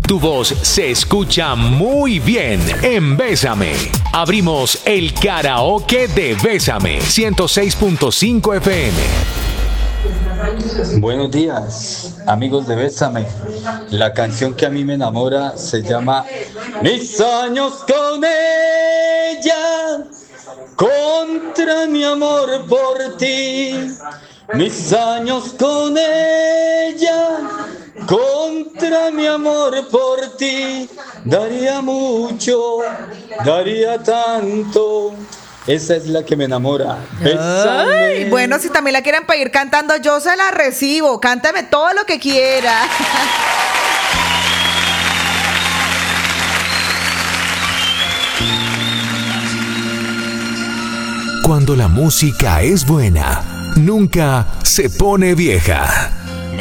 Tu voz se escucha muy bien en Bésame. Abrimos el karaoke de Bésame 106.5 FM. Buenos días, amigos de Bésame. La canción que a mí me enamora se llama Mis años con ella, contra mi amor por ti. Mis años con ella, contra mi amor por ti. Daría mucho, daría tanto. Esa es la que me enamora. Bésame. Ay, bueno, si también la quieren pedir cantando, yo se la recibo. Cántame todo lo que quiera. Cuando la música es buena, nunca se pone vieja.